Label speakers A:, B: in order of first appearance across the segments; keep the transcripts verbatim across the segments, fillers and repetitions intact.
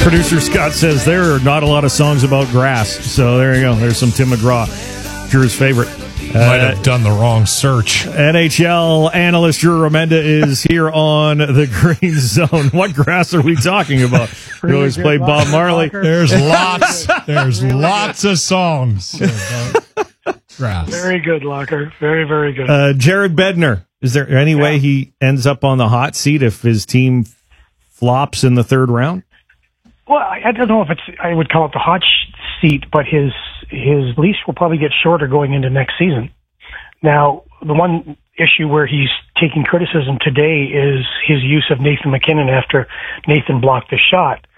A: Producer Scott says there are not a lot of songs about grass. So there you go. There's some Tim McGraw, Drew's favorite.
B: Might have done the wrong search.
A: N H L analyst Drew Remenda is here on the Green Zone. What grass are we talking about? We always play Bob Marley.
B: There's lots. There's lots of songs about grass.
C: Very good, Locker. Very, very good.
A: Uh, Jared Bednar. Is there any yeah. way he ends up on the hot seat if his team flops in the third round?
C: Well, I, I don't know if it's, I would call it the hot sh- seat, but his, his leash will probably get shorter going into next season. Now, the one issue where he's taking criticism today is his use of Nathan MacKinnon after Nathan blocked the shot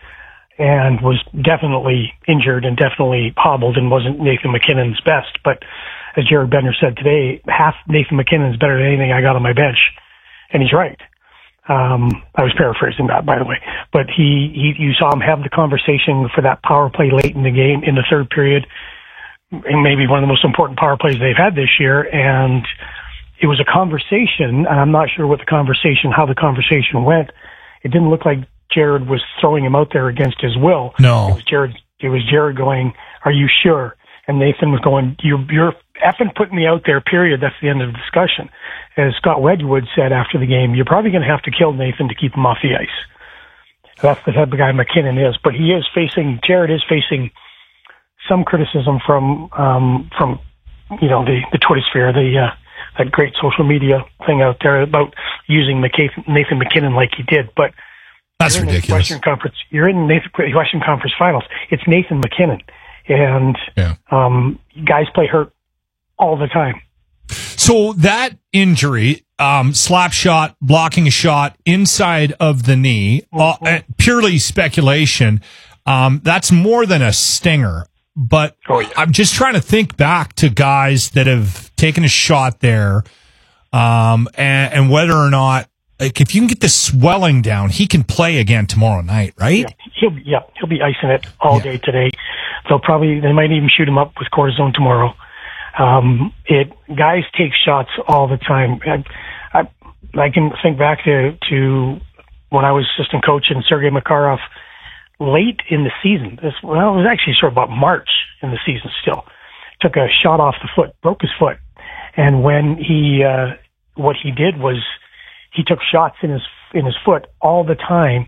C: and was definitely injured and definitely hobbled and wasn't Nathan MacKinnon's best. But as Jared Bednar said today, half Nathan MacKinnon is better than anything I got on my bench. And he's right. Um, I was paraphrasing that, by the way, but he, he, you saw him have the conversation for that power play late in the game in the third period, and maybe one of the most important power plays they've had this year. And it was a conversation, and I'm not sure what the conversation, how the conversation went. It didn't look like Jared was throwing him out there against his will.
B: No,
C: it was Jared. It was Jared going, "Are you sure?" And Nathan was going, "You're, you're effing putting me out there, period." That's the end of the discussion. As Scott Wedgwood said after the game, you're probably going to have to kill Nathan to keep him off the ice. That's the type of guy MacKinnon is. But he is facing, Jared is facing some criticism from, um, from, you know, the, the Twitter sphere, the, uh, that great social media thing out there about using McKay, Nathan MacKinnon like he did. But
B: that's
C: you're
B: ridiculous.
C: In the Western Conference, you're in the Western Conference Finals. It's Nathan MacKinnon. And,
B: yeah.
C: um, guys play hurt all the time.
B: So that injury, um, slap shot, blocking a shot inside of the knee, mm-hmm. uh, purely speculation. Um, that's more than a stinger. But
C: oh, yeah.
B: I'm just trying to think back to guys that have taken a shot there, um, and, and whether or not, like, if you can get the swelling down, he can play again tomorrow night, right?
C: Yeah, he'll be, yeah, he'll be icing it all yeah. day today. They'll probably, they might even shoot him up with cortisone tomorrow. Um, it, guys take shots all the time. I, I, I can think back to, to when I was assistant coach and Sergei Makarov late in the season. This, well, it was actually sort of about March in the season still. Took a shot off the foot, broke his foot. And when he, uh, what he did was he took shots in his, in his foot all the time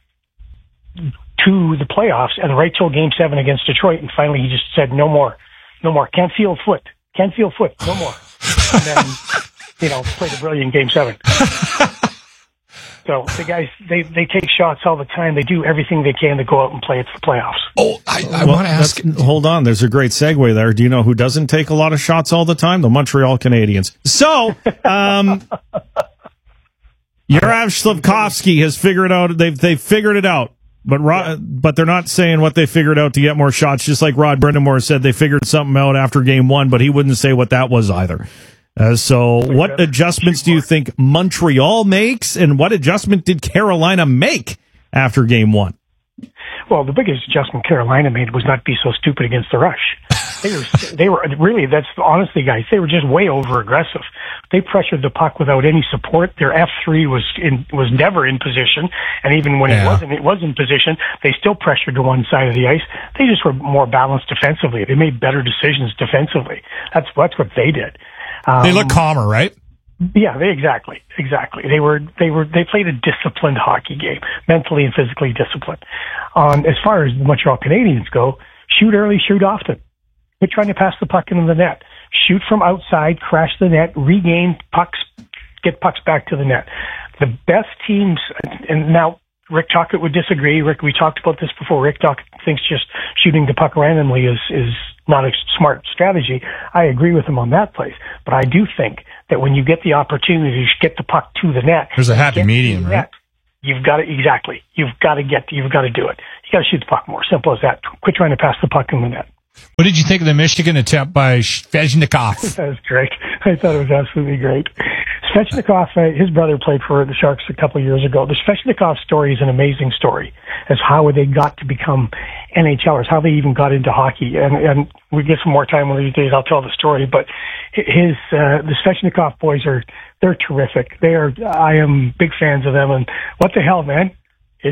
C: to the playoffs and right till game seven against Detroit. And finally he just said, no more. No more. Can't feel foot. Can't feel foot. No more. And then, you know, played a brilliant game seven. So the guys, they, they take shots all the time. They do everything they can to go out and play it for the playoffs.
B: Oh, I, I
A: well,
B: want to ask.
A: Hold on. There's a great segue there. Do you know who doesn't take a lot of shots all the time? The Montreal Canadiens. So, um, Yaroslav Slavkovsky has figured out, they've, they've figured it out. But Rod, but they're not saying what they figured out to get more shots, just like Rod Brindamore said they figured something out after game one, but he wouldn't say what that was either. Uh, so what adjustments do you think Montreal makes, and what adjustment did Carolina make after game one?
C: Well, the biggest adjustment Carolina made was not be so stupid against the rush. They were, they were really, that's honestly, guys, they were just way over aggressive. They pressured the puck without any support. Their F three was in, was never in position. And even when yeah. it wasn't, it was in position, they still pressured to one side of the ice. They just were more balanced defensively. They made better decisions defensively. That's, that's what they did. Um,
B: they look calmer, right?
C: Yeah, they, exactly, exactly. They were, they were, they played a disciplined hockey game, mentally and physically disciplined. Um, as far as the Montreal Canadiens go, shoot early, shoot often. Quit trying to pass the puck into the net. Shoot from outside, crash the net, regain pucks, get pucks back to the net. The best teams, and now Rick Tocchet would disagree. Rick, we talked about this before. Rick Tocchet thinks just shooting the puck randomly is, is not a smart strategy. I agree with him on that place. But I do think that when you get the opportunity to get the puck to the net,
B: there's a happy medium, right? Net,
C: you've got to, exactly. You've got to get, you've got to do it. You got to shoot the puck more. Simple as that. Quit trying to pass the puck in the net.
B: What did you think of the Michigan attempt by Svechnikov?
C: That was great. I thought it was absolutely great. Svechnikov, uh, his brother played for the Sharks a couple of years ago. The Svechnikov story is an amazing story as how they got to become N H Lers, how they even got into hockey. And, and we get some more time one of these days, I'll tell the story. But his, uh, the Svechnikov boys are, they're terrific. They are, I am big fans of them. And what the hell, man? It's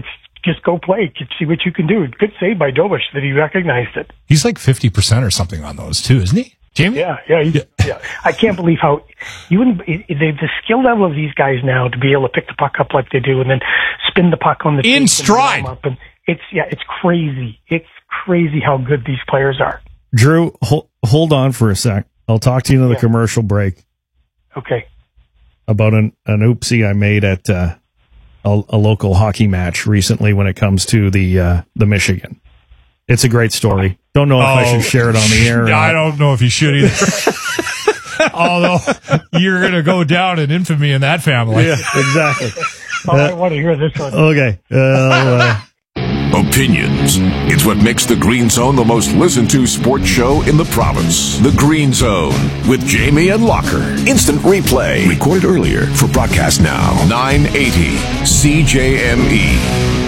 C: just go play, see what you can do. Good save by Dobish that he recognized it.
B: He's like fifty percent or something on those too, isn't he, Jamie?
C: Yeah, yeah, he, yeah. yeah. I can't believe how you wouldn't. It, it, the skill level of these guys now to be able to pick the puck up like they do and then spin the puck on the
B: in stride.
C: And up and it's yeah, it's crazy. It's crazy how good these players are.
A: Drew, hold, hold on for a sec. I'll talk to you in the yeah. commercial break.
C: Okay.
A: About an, an oopsie I made at uh, a, a local hockey match recently when it comes to the uh, the Michigan. It's a great story. Don't know if oh, I should share it on the air.
B: I don't know if you should either. Although you're going to go down in infamy in that family.
A: Yeah, exactly.
C: oh, uh, I want to hear this one.
A: Okay. Uh, uh,
D: Opinions. It's what makes the Green Zone the most listened to sports show in the province. The Green Zone with Jamie and Locker. Instant replay. Recorded earlier for broadcast now. nine eighty C J M E.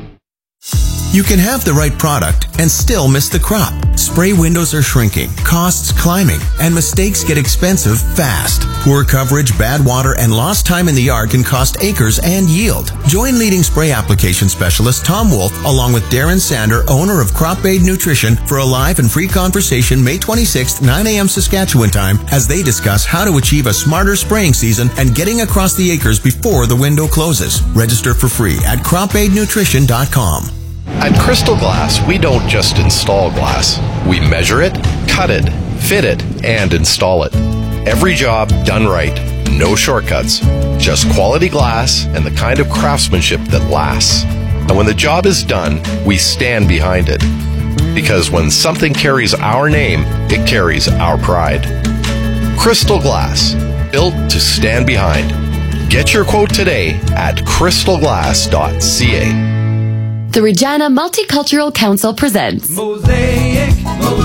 E: You can have the right product and still miss the crop. Spray windows are shrinking, costs climbing, and mistakes get expensive fast. Poor coverage, bad water, and lost time in the yard can cost acres and yield. Join leading spray application specialist Tom Wolf along with Darren Sander, owner of Crop Aid Nutrition, for a live and free conversation May twenty-sixth, nine a.m. Saskatchewan time, as they discuss how to achieve a smarter spraying season and getting across the acres before the window closes. Register for free at crop aid nutrition dot com.
F: At Crystal Glass, we don't just install glass. We measure it, cut it, fit it, and install it. Every job done right. No shortcuts. Just quality glass and the kind of craftsmanship that lasts. And when the job is done, we stand behind it. Because when something carries our name, it carries our pride. Crystal Glass. Built to stand behind. Get your quote today at crystal glass dot c a.
G: The Regina Multicultural Council presents
H: Mosaic,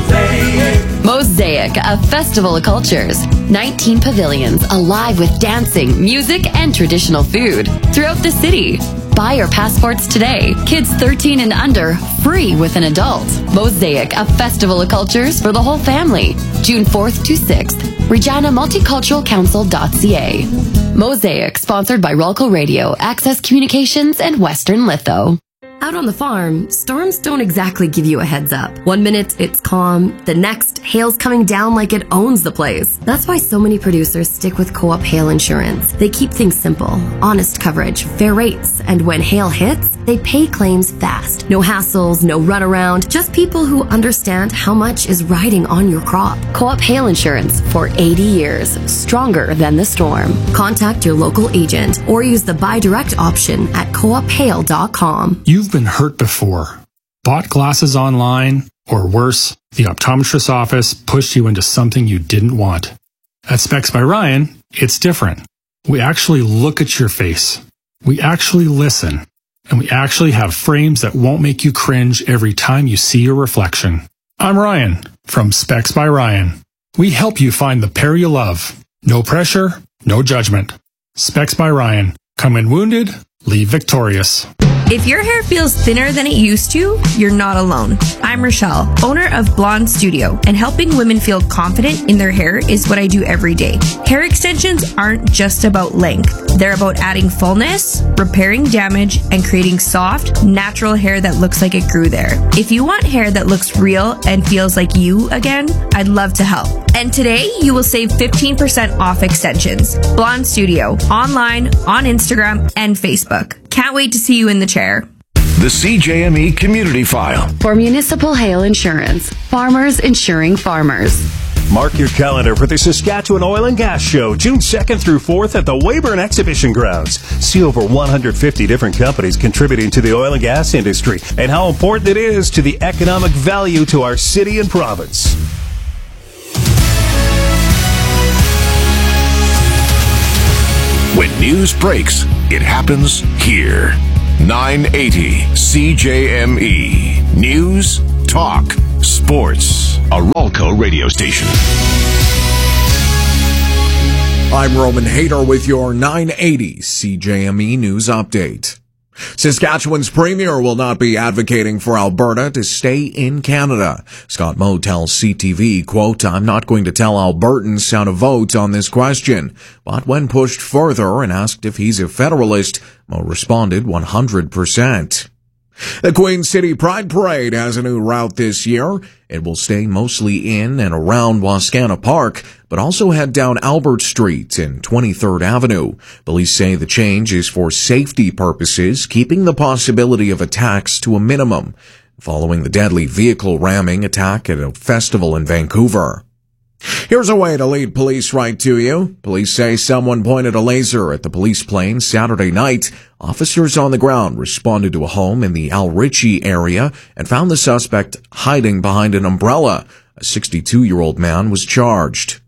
H: Mosaic,
G: Mosaic, a festival of cultures. nineteen pavilions alive with dancing, music, and traditional food throughout the city. Buy your passports today. Kids thirteen and under, free with an adult. Mosaic, a festival of cultures for the whole family. June fourth to sixth. Regina Multicultural Council dot c a. Mosaic, sponsored by Rolco Radio, Access Communications, and Western Litho. Out on the farm, storms don't exactly give you a heads up. One minute it's calm, the next hail's coming down like it owns the place. That's why so many producers stick with Co-op Hail Insurance. They keep things simple, honest coverage, fair rates, and when hail hits, they pay claims fast. No hassles, no runaround, just people who understand how much is riding on your crop. Co-op Hail Insurance for eighty years, stronger than the storm. Contact your local agent or use the buy direct option at co op hail dot com.
I: You've been hurt before. Bought glasses online, or worse, the optometrist's office pushed you into something you didn't want. At Specs by Ryan, it's different. We actually look at your face. We actually listen. And we actually have frames that won't make you cringe every time you see your reflection. I'm Ryan from Specs by Ryan. We help you find the pair you love. No pressure, no judgment. Specs by Ryan. Come in wounded, leave victorious.
J: If your hair feels thinner than it used to, you're not alone. I'm Rochelle, owner of Blonde Studio, and helping women feel confident in their hair is what I do every day. Hair extensions aren't just about length. They're about adding fullness, repairing damage, and creating soft, natural hair that looks like it grew there. If you want hair that looks real and feels like you again, I'd love to help. And today, you will save fifteen percent off extensions. Blonde Studio, online, on Instagram, and Facebook. Can't wait to see you in the chair.
D: The C J M E Community File.
G: For Municipal Hail Insurance, farmers insuring farmers.
K: Mark your calendar for the Saskatchewan Oil and Gas Show, June second through fourth at the Weyburn Exhibition Grounds. See over one hundred fifty different companies contributing to the oil and gas industry and how important it is to the economic value to our city and province.
D: When news breaks, it happens here. nine eighty C J M E. News, talk, sports. A Rolco radio station.
L: I'm Roman Hader with your nine eighty C J M E News Update. Saskatchewan's premier will not be advocating for Alberta to stay in Canada. Scott Moe tells C T V, quote, I'm not going to tell Albertans how to vote on this question. But when pushed further and asked if he's a federalist, Moe responded one hundred percent. The Queen City Pride Parade has a new route this year. It will stay mostly in and around Wascana Park, but also head down Albert Street and twenty-third Avenue. Police say the change is for safety purposes, keeping the possibility of attacks to a minimum, following the deadly vehicle ramming attack at a festival in Vancouver. Here's a way to lead police right to you. Police say someone pointed a laser at the police plane Saturday night. Officers on the ground responded to a home in the Al Ritchie area and found the suspect hiding behind an umbrella. A sixty-two-year-old man was charged.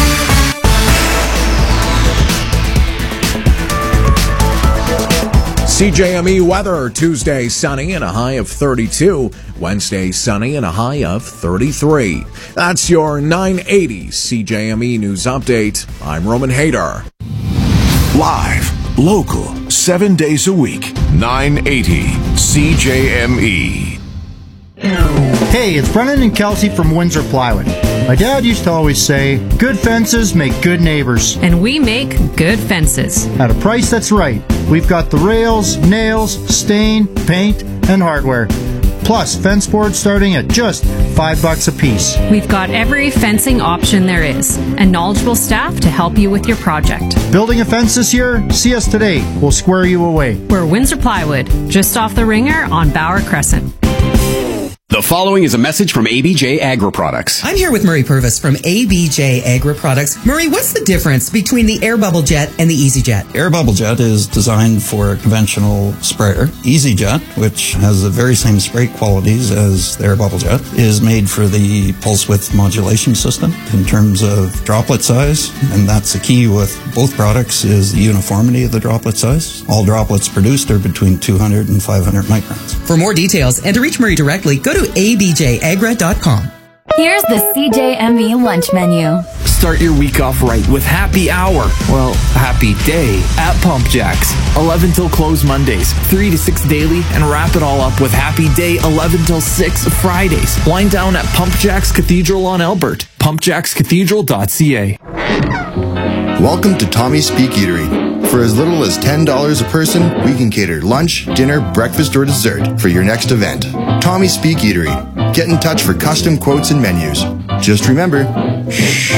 L: C J M E weather, Tuesday sunny and a high of thirty-two. Wednesday sunny and a high of thirty-three. That's your nine eighty C J M E News Update. I'm Roman Hader.
D: Live, local, seven days a week. nine eighty C J M E.
M: Hey, it's Brennan and Kelsey from Windsor Plywood. My dad used to always say, good fences make good neighbors.
N: And we make good fences.
M: At a price that's right. We've got the rails, nails, stain, paint, and hardware. Plus, fence boards starting at just five bucks a piece.
N: We've got every fencing option there is, and knowledgeable staff to help you with your project.
M: Building a fence this year? See us today. We'll square you away.
N: We're Windsor Plywood, just off the Ringer on Bauer Crescent.
O: The following is a message from A B J Agri Products.
P: I'm here with Murray Purvis from A B J Agri Products. Murray, what's the difference between the Air Bubble Jet and the Easy Jet?
Q: Air Bubble Jet is designed for a conventional sprayer. Easy Jet, which has the very same spray qualities as the Air Bubble Jet, is made for the pulse width modulation system in terms of droplet size, and that's the key with both products is the uniformity of the droplet size. All droplets produced are between two hundred and five hundred microns.
P: For more details and to reach Murray directly, go to a b j agra dot com.
R: Here's the C J M E lunch menu.
S: Start your week off right with Happy Hour. Well, Happy Day at Pump Jacks. eleven till close Mondays, three to six daily, and wrap it all up with Happy Day eleven till six Fridays. Wind down at Pump Jacks Cathedral on Albert. pump jacks cathedral dot c a.
T: Welcome to Tommy's Speak Eatery. For as little as ten dollars a person, we can cater lunch, dinner, breakfast, or dessert for your next event. Tommy's Speak Eatery. Get in touch for custom quotes and menus. Just remember, shh.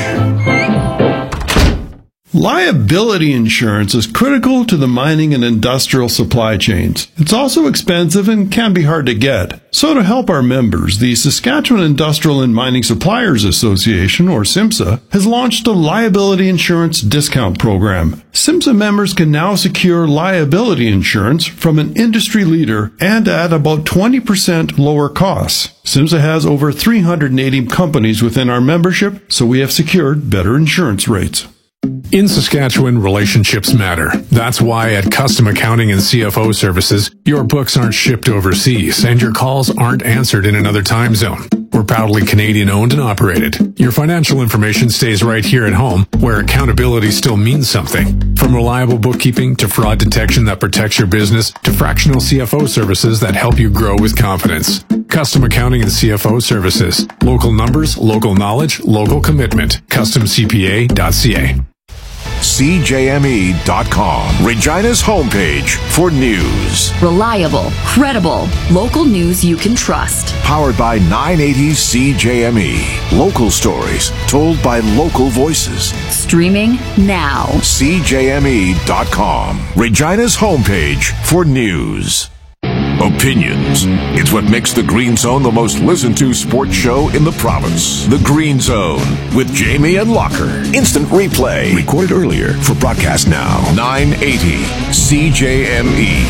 U: Liability insurance is critical to the mining and industrial supply chains. It's also expensive and can be hard to get. So to help our members, the Saskatchewan Industrial and Mining Suppliers Association, or SIMSA, has launched a liability insurance discount program. SIMSA members can now secure liability insurance from an industry leader and at about twenty percent lower costs. SIMSA has over three hundred eighty companies within our membership, so we have secured better insurance rates.
V: In Saskatchewan, relationships matter. That's why at Custom Accounting and C F O Services, your books aren't shipped overseas and your calls aren't answered in another time zone. We're proudly Canadian owned and operated. Your financial information stays right here at home, where accountability still means something. From reliable bookkeeping to fraud detection that protects your business to fractional C F O services that help you grow with confidence. Custom Accounting and C F O Services. Local numbers, local knowledge, local commitment. custom c p a dot c a.
D: C J M E dot com, Regina's homepage for news.
G: Reliable, credible, local news you can trust.
D: Powered by nine eighty C J M E. Local stories told by local voices.
G: Streaming now.
D: C J M E dot com, Regina's homepage for news. Opinions. It's what makes the Green Zone the most listened to sports show in the province. The Green Zone with Jamie and Locker. Instant replay. Recorded earlier for broadcast now. nine eighty C J M E.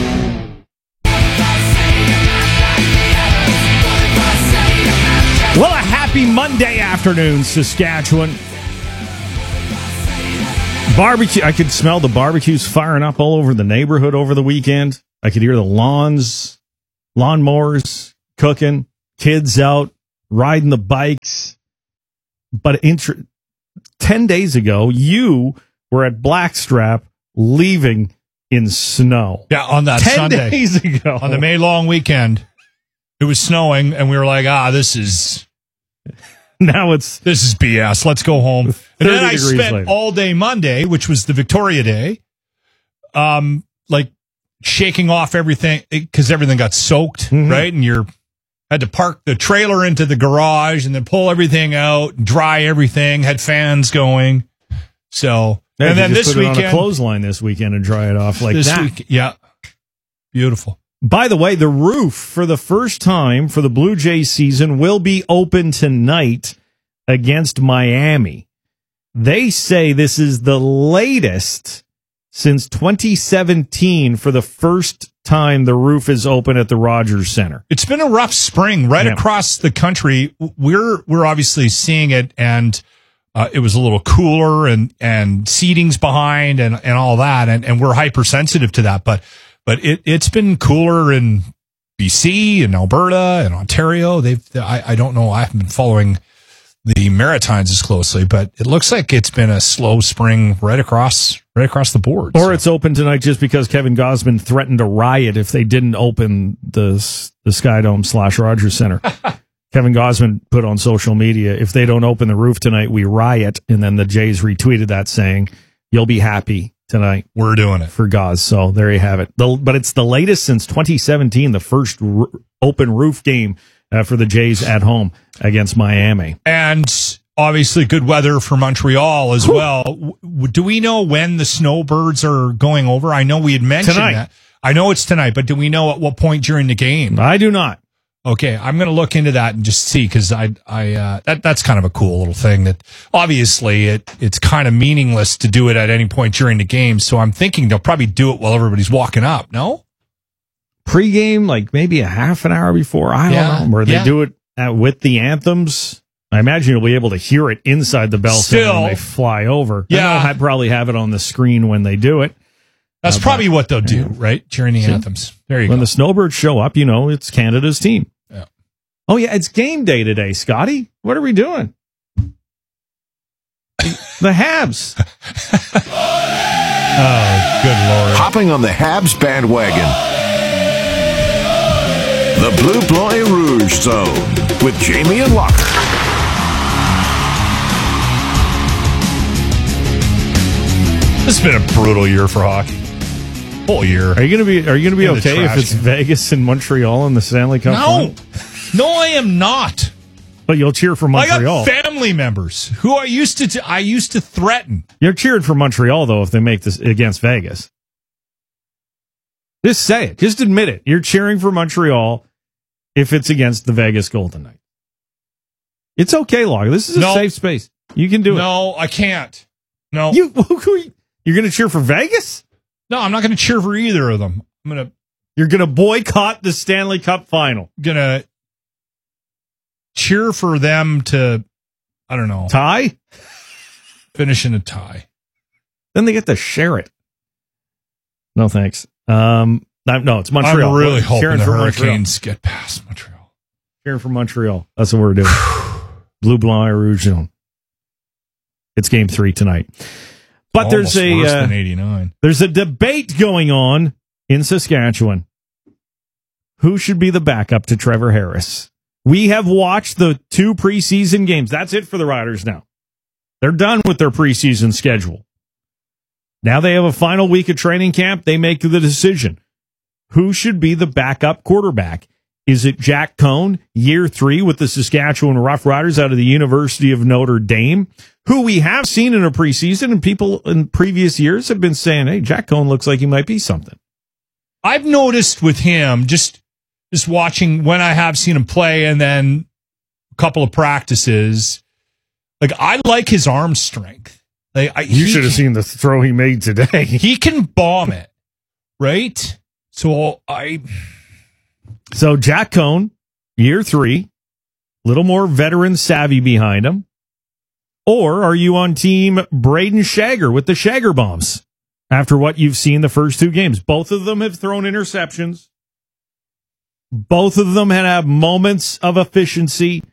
A: Well, a happy Monday afternoon, Saskatchewan. Barbecue. I could smell the barbecues firing up all over the neighborhood over the weekend. I could hear the lawns, lawnmowers cooking, kids out, riding the bikes. But inter- ten days ago, you were at Blackstrap leaving in snow.
B: Yeah, on that
A: ten
B: Sunday.
A: days ago.
B: On the May long weekend. It was snowing, and we were like, ah, this is...
A: Now it's...
B: This is B S. Let's go home. And then I spent
A: later.
B: all day Monday, which was the Victoria Day, um, like, shaking off everything because everything got soaked,
A: Mm-hmm.
B: right? And you're had to park the trailer into the garage and then pull everything out, dry everything, had fans going. So,
A: Yeah,
B: and
A: you
B: then
A: just
B: this
A: put it
B: weekend,
A: on a clothesline this weekend and dry it off like
B: this
A: that.
B: week, yeah, beautiful.
A: By the way, the roof for the first time for the Blue Jays season will be open tonight against Miami. They say this is the latest since twenty seventeen for the first time the roof is open at the Rogers Center.
B: It's been a rough spring right
A: Yeah.
B: across the country. We're we're obviously seeing it, and uh, it was a little cooler, and and seating's behind, and, and all that, and, and we're hypersensitive to that. But but it it's been cooler in B C and Alberta and Ontario. They've I, I don't know. I haven't been following the Maritimes as closely, but it looks like it's been a slow spring right across right across the board.
A: Or it's open tonight just because Kevin Gosman threatened to riot if they didn't open the the Skydome slash Rogers Center. Kevin Gosman put on social media, if they don't open the roof tonight, we riot. And then the Jays retweeted that saying, you'll be happy tonight.
B: We're doing it
A: for Gos. So there you have it. The, but it's the latest since twenty seventeen, the first r- open roof game uh, for the Jays at home against Miami.
B: And obviously good weather for Montreal as well. W- do we know when the snowbirds are going over? I know we had mentioned
A: Tonight.
B: that. I know it's tonight, but do we know at what point during the game?
A: I do not.
B: Okay, I'm going to look into that and just see, because I, I, uh, that that's kind of a cool little thing. That obviously it it's kind of meaningless to do it at any point during the game. So I'm thinking they'll probably do it while everybody's walking up. No,
A: Pre-game, like maybe a half an hour before. I
B: Yeah,
A: don't know. Or they
B: yeah.
A: do it at, with the anthems. I imagine you'll be able to hear it inside the Bell Center
B: Still.
A: when they fly over.
B: Yeah.
A: And they'll ha- probably have it on the screen when they do it.
B: that's
A: Uh,
B: probably
A: but-
B: what they'll do, right, during the
A: See?
B: anthems. There you
A: When
B: go.
A: the Snowbirds show up, you know it's Canada's team.
B: Yeah.
A: Oh, yeah, it's game day today, Scotty. What are we doing? The Habs.
B: Oh, good Lord.
D: Hopping on the Habs bandwagon. The Blue Blanc Rouge Zone with Jamie and Locker.
B: This has been a brutal year for hockey. Whole year.
A: Are you gonna be? Are you gonna be
B: In the
A: okay if
B: trash
A: it's
B: can.
A: Vegas and Montreal in the Stanley Cup?
B: No,
A: final?
B: no, I am not.
A: But you'll cheer for Montreal.
B: I got family members who I used to. T- I used to threaten.
A: You're cheered for Montreal though if they make this against Vegas. Just say it. Just admit it. You're cheering for Montreal if it's against the Vegas Golden Knights. It's okay, Log. This is a
B: No.
A: safe space. You can do it.
B: No, I can't. No,
A: You you're going to cheer for Vegas?
B: no, I'm not going to cheer for either of them. I'm gonna
A: You're going to boycott the Stanley Cup final.
B: gonna cheer for them to. I don't know.
A: Tie?
B: Finish in a tie.
A: Then they get to share it. No thanks. Um, no, no, it's Montreal.
B: I'm really
A: We're
B: hoping
A: cheering
B: the
A: for
B: Hurricanes get past Montreal.
A: Montreal. Cheering for Montreal. That's what we're doing. Blue, Blanc, Rouge Zone. It's game three tonight. But
B: Almost
A: there's a
B: worse
A: uh,
B: than eighty-nine.
A: there's a debate going on in Saskatchewan. Who should be the backup to Trevor Harris? We have watched the two preseason games. That's it for the Riders now. They're done with their preseason schedule. Now they have a final week of training camp. They make the decision. Who should be the backup quarterback? Is it Jack Cohn, year three with the Saskatchewan Roughriders out of the University of Notre Dame, who we have seen in a preseason, and people in previous years have been saying, hey, Jack Cohn looks like he might be something.
B: I've noticed with him, just just watching when I have seen him play, and then a couple of practices, like I like his arm strength. Like I,
A: You
B: he
A: should have
B: can-
A: seen the throw he made today.
B: He can bomb it, right? So I,
A: So Jack Cohn, year three, little more veteran savvy behind him. Or are you on team Braden Shager with the Shager Bombs after what you've seen the first two games? Both of them have thrown interceptions. Both of them had have moments of efficiency.